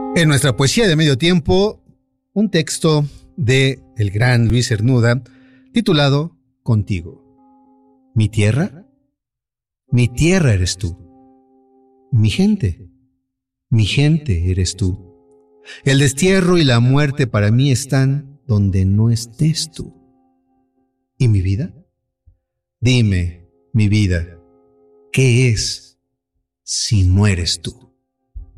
En nuestra poesía de medio tiempo, un texto de el gran Luis Cernuda titulado Contigo. ¿Mi tierra? Mi tierra eres tú. Mi gente eres tú. El destierro y la muerte para mí están donde no estés tú. ¿Y mi vida? Dime, mi vida, ¿qué es si no eres tú?